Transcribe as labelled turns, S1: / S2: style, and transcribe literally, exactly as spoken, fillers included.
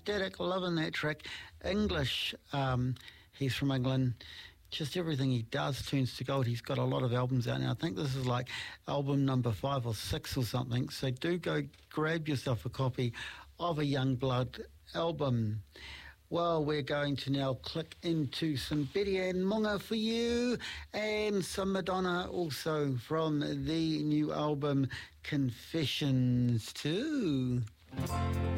S1: Static, loving that track. English, um, he's from England. Just everything he does turns to gold. He's got a lot of albums out now. I think this is like album number five or six or something. So do go grab yourself a copy of a Youngblood album. Well, we're going to now click into some Betty Ann Munga for you and some Madonna also from the new album Confessions too.